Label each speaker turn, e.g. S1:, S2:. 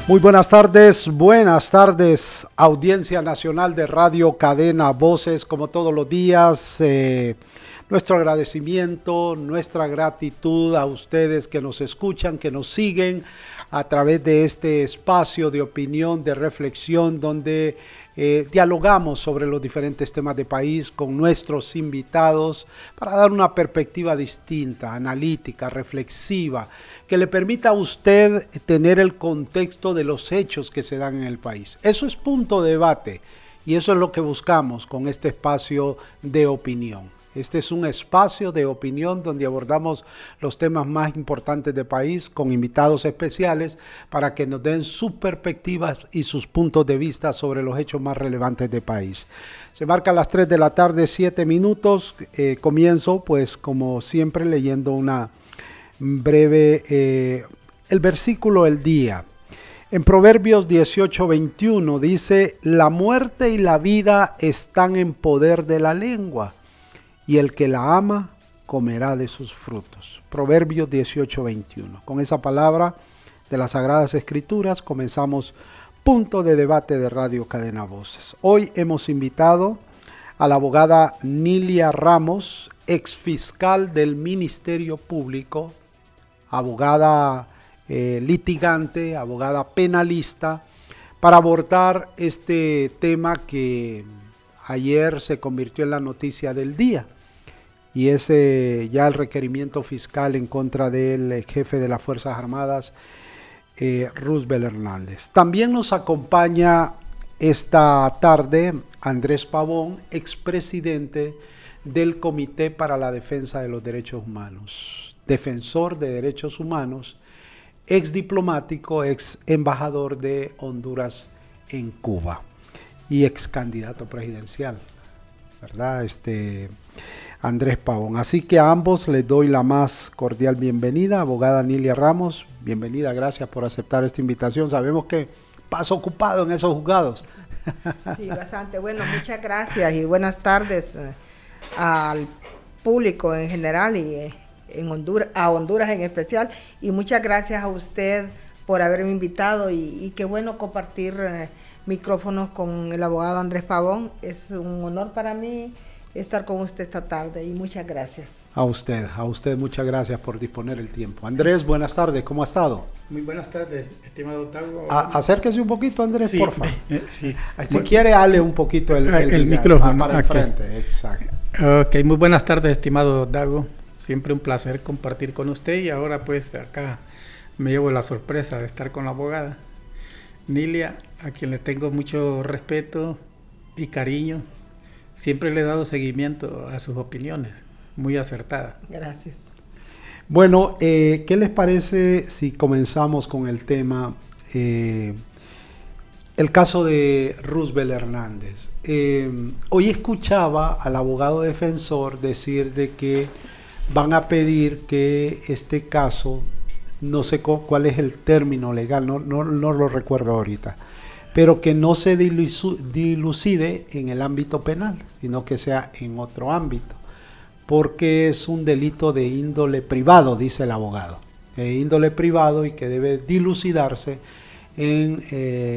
S1: Muy buenas tardes, audiencia nacional de Radio Cadena Voces, como todos los días, nuestro agradecimiento, nuestra gratitud a ustedes que nos escuchan, que nos siguen a través de este espacio de opinión, de reflexión, donde dialogamos sobre los diferentes temas de país con nuestros invitados para dar una perspectiva distinta, analítica, reflexiva, que le permita a usted tener el contexto de los hechos que se dan en el país. Eso es punto de debate y eso es lo que buscamos con este espacio de opinión. Este es un espacio de opinión donde abordamos los temas más importantes del país con invitados especiales para que nos den sus perspectivas y sus puntos de vista sobre los hechos más relevantes del país. Se marcan las 3 de la tarde, 7 minutos. Comienzo, pues, como siempre, leyendo una breve, el versículo del día. En Proverbios 18:21 dice: la muerte y la vida están en poder de la lengua, y el que la ama comerá de sus frutos. Proverbios 18:21. Con esa palabra de las Sagradas Escrituras comenzamos punto de debate de Radio Cadena Voces. Hoy hemos invitado a la abogada Nilia Ramos, exfiscal del Ministerio Público, abogada litigante, abogada penalista, para abordar este tema que ayer se convirtió en la noticia del día, y es ya el requerimiento fiscal en contra del jefe de las Fuerzas Armadas, Roosevelt Hernández. También nos acompaña esta tarde Andrés Pavón, expresidente del Comité para la Defensa de los Derechos Humanos, defensor de derechos humanos, ex diplomático, ex embajador de Honduras en Cuba y ex candidato presidencial, ¿verdad? Andrés Pavón. Así que a ambos les doy la más cordial bienvenida. Abogada Nilia Ramos, bienvenida, gracias por aceptar esta invitación. Sabemos que pasa ocupado en esos juzgados.
S2: Sí, bastante. Bueno, muchas gracias y buenas tardes al público en general y en Honduras, a Honduras en especial, y muchas gracias a usted por haberme invitado y qué bueno compartir micrófonos con el abogado Andrés Pavón. Es un honor para mí estar con usted esta tarde y muchas gracias.
S1: A usted muchas gracias por disponer el tiempo. Andrés, buenas tardes, ¿cómo ha estado?
S3: Muy buenas tardes, estimado Tago.
S1: Acérquese un poquito, Andrés,
S3: sí,
S1: porfa.
S3: Sí.
S1: Si quiere, hale un poquito el
S3: micrófono
S1: para el frente. Exacto.
S3: Ok, muy buenas tardes, estimado Dago. Siempre un placer compartir con usted, y ahora pues acá me llevo la sorpresa de estar con la abogada Nilia, a quien le tengo mucho respeto y cariño. Siempre le he dado seguimiento a sus opiniones, muy acertadas.
S2: Gracias.
S1: Bueno, ¿qué les parece si comenzamos con el tema, el caso de Roosevelt Hernández? Hoy escuchaba al abogado defensor decir de que van a pedir que este caso, no sé cuál es el término legal, no lo recuerdo ahorita, pero que no se dilucide en el ámbito penal, sino que sea en otro ámbito, porque es un delito de índole privado, dice el abogado, de índole privado, y que debe dilucidarse en